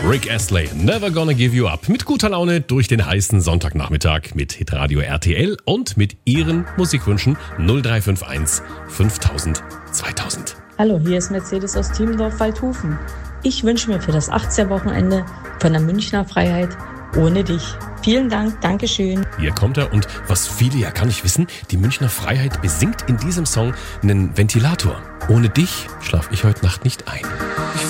Rick Astley, Never Gonna Give You Up. Mit guter Laune durch den heißen Sonntagnachmittag mit Hitradio RTL und mit Ihren Musikwünschen 0351 5000 2000. Hallo, hier ist Mercedes aus Tiemendorf-Waldhofen. Ich wünsche mir für das 18. Wochenende von der Münchner Freiheit Ohne dich. Vielen Dank, Dankeschön. Hier kommt er und was viele ja gar nicht wissen, die Münchner Freiheit besingt in diesem Song einen Ventilator. Ohne dich schlaf ich heute Nacht nicht ein.